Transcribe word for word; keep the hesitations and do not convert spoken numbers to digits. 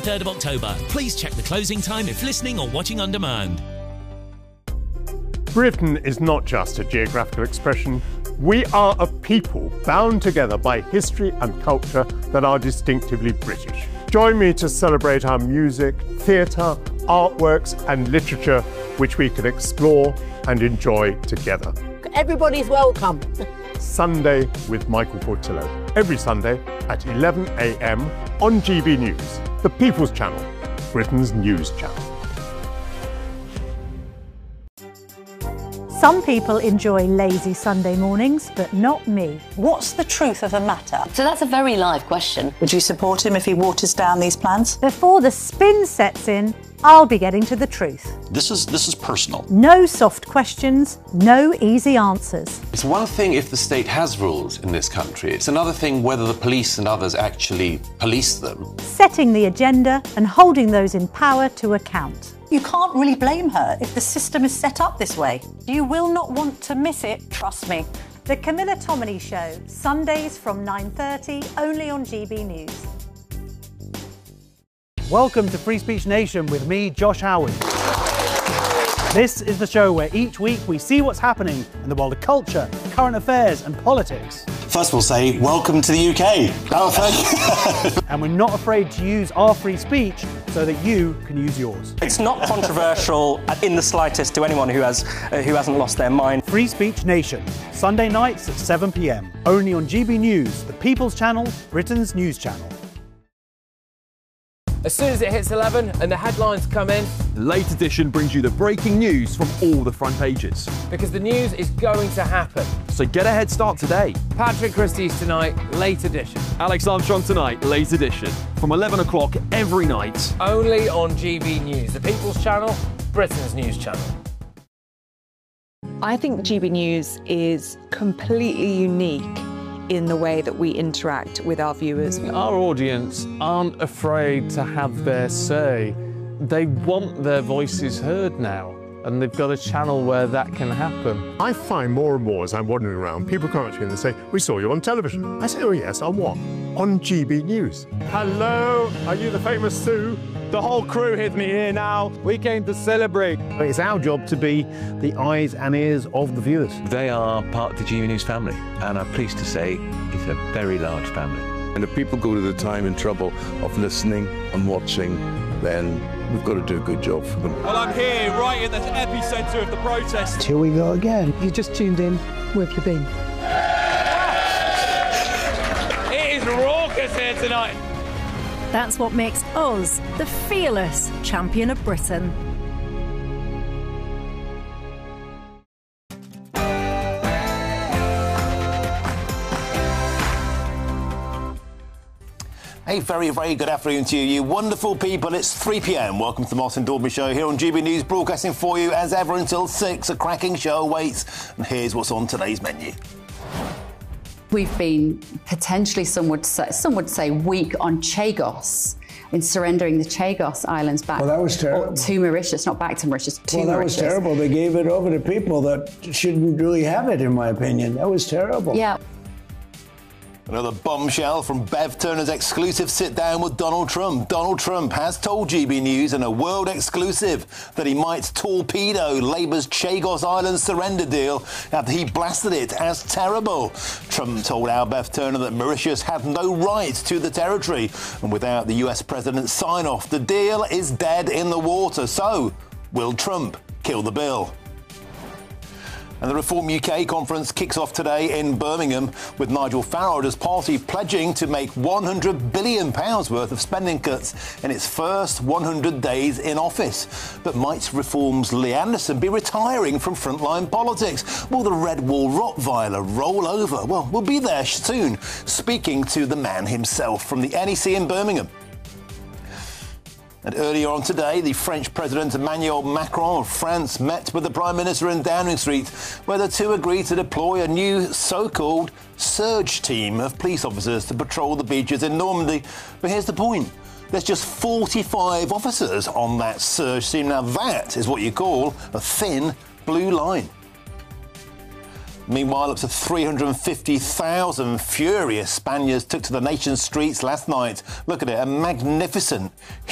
twenty-third of October. Please check the closing time if listening or watching on demand. Britain is not just a geographical expression. We are a people bound together by history and culture that are distinctively British. Join me to celebrate our music, theatre, artworks and literature, which we can explore and enjoy together. Everybody's welcome. Sunday with Michael Portillo. Every Sunday at eleven a m on G B News, the People's Channel, Britain's news channel. Some people enjoy lazy Sunday mornings, but not me. What's the truth of the matter? So that's a very live question. Would you support him if he waters down these plans? Before the spin sets in, I'll be getting to the truth. This is this is personal. No soft questions, no easy answers. It's one thing if the state has rules in this country. It's another thing whether the police and others actually police them. Setting the agenda and holding those in power to account. You can't really blame her if the system is set up this way. You will not want to miss it, trust me. The Camilla Tominey Show, Sundays from nine thirty, only on G B News. Welcome to Free Speech Nation with me, Josh Howard. This is the show where each week we see what's happening in the world of culture, current affairs and politics. First we'll say, welcome to the U K. Oh, thank you. And we're not afraid to use our free speech so that you can use yours. It's not controversial in the slightest to anyone who, has, uh, who hasn't lost their mind. Free Speech Nation, Sunday nights at seven p m, only on G B News, the People's Channel, Britain's news channel. As soon as it hits eleven and the headlines come in, the Late Edition brings you the breaking news from all the front pages. Because the news is going to happen. So get a head start today. Patrick Christie's tonight, Late Edition. Alex Armstrong tonight, Late Edition. From eleven o'clock every night. Only on G B News, the People's Channel, Britain's news channel. I think G B News is completely unique in the way that we interact with our viewers. Our audience aren't afraid to have their say. They want their voices heard now, and they've got a channel where that can happen. I find more and more as I'm wandering around, people come up to me and they say, we saw you on television. I say, oh yes, on what? On G B News. Hello, are you the famous Sue? The whole crew hid me here now. We came to celebrate. It's our job to be the eyes and ears of the viewers. They are part of the G B News family, and I'm pleased to say it's a very large family. And if people go to the time and trouble of listening and watching, then we've got to do a good job for them. Well, I'm here, right in the epicentre of the protest. Here we go again. You just tuned in. Where have you been? It is raucous here tonight. That's what makes us the fearless champion of Britain. A very, very good afternoon to you, you wonderful people. It's three p m. Welcome to the Martin Daubney Show here on G B News, broadcasting for you as ever until six. A cracking show awaits. And here's what's on today's menu. We've been potentially, some would say, some would say weak on Chagos, in surrendering the Chagos Islands back well, that was terrible. to Mauritius, not back to Mauritius, to well, that Mauritius. was terrible. They gave it over to people that shouldn't really have it, in my opinion. That was terrible. Yeah. Another bombshell from Bev Turner's exclusive sit-down with Donald Trump. Donald Trump has told G B News in a world exclusive that he might torpedo Labour's Chagos Island surrender deal after he blasted it as terrible. Trump told our Bev Turner that Mauritius had no right to the territory, and without the U S president's sign-off, the deal is dead in the water. So, will Trump kill the bill? And the Reform U K conference kicks off today in Birmingham, with Nigel Farage's party pledging to make one hundred billion pounds worth of spending cuts in its first one hundred days in office. But might Reform's Lee Anderson be retiring from frontline politics? Will the Red Wall Rottweiler roll over? Well, we'll be there soon, speaking to the man himself from the N E C in Birmingham. And earlier on today, the French President Emmanuel Macron of France met with the Prime Minister in Downing Street, where the two agreed to deploy a new so-called surge team of police officers to patrol the beaches in Normandy. But here's the point. There's just forty-five officers on that surge team. Now that is what you call a thin blue line. Meanwhile, up to three hundred fifty thousand furious Spaniards took to the nation's streets last night. Look at it, a magnificent,